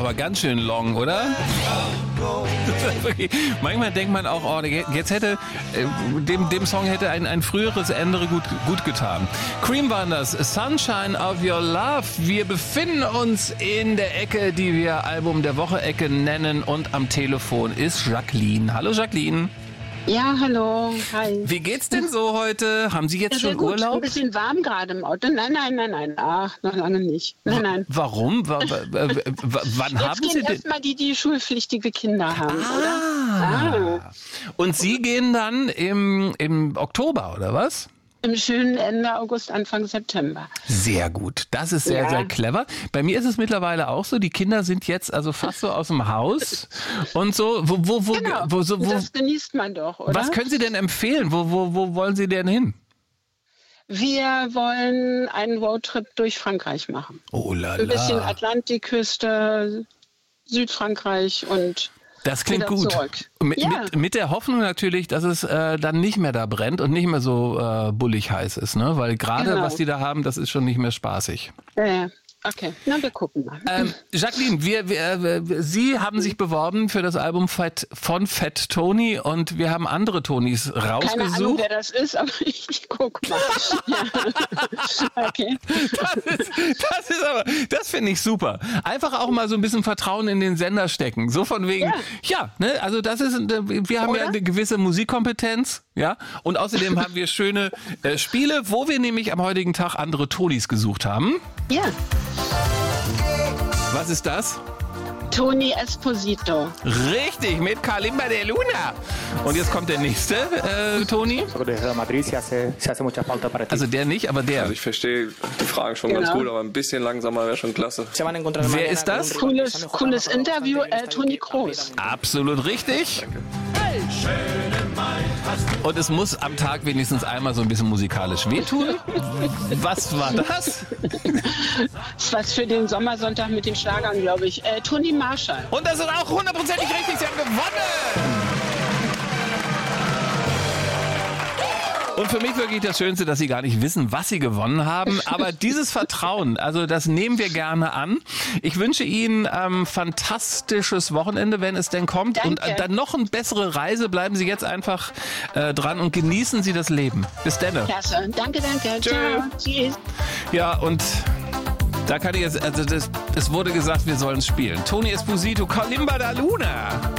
aber ganz schön long, oder? Manchmal denkt man auch, oh, jetzt hätte dem Song hätte ein früheres Ende gut getan. Cream waren das, Sunshine of Your Love. Wir befinden uns in der Ecke, die wir Album der Woche-Ecke nennen, und am Telefon ist Jacqueline. Hallo Jacqueline. Ja, hallo, hi. Wie geht's denn so heute? Haben Sie jetzt Sehr schon gut. Urlaub? Ein bisschen warm gerade im Auto. Nein. Ach, noch lange nicht. Nein. Warum? Wann haben Jetzt Sie gehen denn? erstmal die schulpflichtige Kinder haben, oder? Und Sie gehen dann im Oktober, oder was? Im schönen Ende August, Anfang September. Sehr gut. Das ist sehr, sehr clever. Bei mir ist es mittlerweile auch so, die Kinder sind jetzt also fast so aus dem Haus und so. Genau, Wo, das genießt man doch, oder? was können Sie denn empfehlen? Wo wollen Sie denn hin? Wir wollen einen Roadtrip durch Frankreich machen. Oh la Ein bisschen la. Atlantikküste, Südfrankreich und Das klingt wieder gut. zurück. Mit der Hoffnung natürlich, dass es dann nicht mehr da brennt und nicht mehr so bullig heiß ist, ne? Weil gerade Genau. was die da haben, das ist schon nicht mehr spaßig. Okay, na, wir gucken mal. Jacqueline, Sie haben sich beworben für das Album von Fat Tony und wir haben andere Tonys rausgesucht. Keine Ahnung, wer das ist, aber ich guck mal. Okay. Das finde ich super. Einfach auch mal so ein bisschen Vertrauen in den Sender stecken. So von wegen, ne, also das ist, wir haben ja eine gewisse Musikkompetenz, ja, und außerdem haben wir schöne Spiele, wo wir nämlich am heutigen Tag andere Tonys gesucht haben. Ja. Was ist das? Tony Esposito. Richtig, mit Kalimba de Luna. Und jetzt kommt der nächste, Toni. Also der nicht, aber der. Also ich verstehe die Fragen schon ganz gut, aber ein bisschen langsamer wäre schon klasse. Wer ist das? Cooles Interview, Toni Kroos. Absolut richtig. Und es muss am Tag wenigstens einmal so ein bisschen musikalisch wehtun. Was war das? Was für den Sommersonntag mit den Schlagern, glaube ich. Toni Marshall. Und das ist auch hundertprozentig richtig. Sie haben gewonnen. Und für mich wirklich das Schönste, dass Sie gar nicht wissen, was Sie gewonnen haben. Aber dieses Vertrauen, also das nehmen wir gerne an. Ich wünsche Ihnen fantastisches Wochenende, wenn es denn kommt. Danke. Und dann noch eine bessere Reise. Bleiben Sie jetzt einfach dran und genießen Sie das Leben. Bis dann. Klasse. Danke. Ciao. Tschüss. Ja, und da kann ich jetzt, also es wurde gesagt, wir sollen spielen. Tony Esposito, Kalimba da Luna.